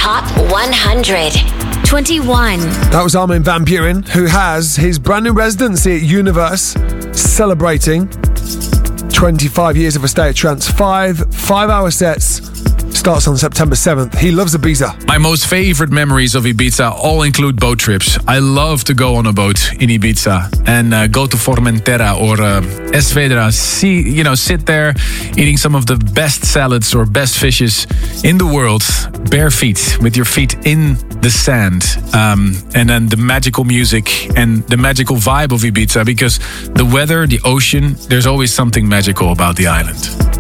Top 100. 21. That was Armin van Buuren, who has his brand new residency at Universe, celebrating 25 years of a stay at trance. 5-hour sets. Starts on September 7th. He loves Ibiza. My most favorite memories of Ibiza all include boat trips. I love to go on a boat in Ibiza and go to Formentera or Esvedra. Sit there eating some of the best salads or best fishes in the world, bare feet, with your feet in the sand. And then the magical music and the magical vibe of Ibiza, because the weather, the ocean, there's always something magical about the island.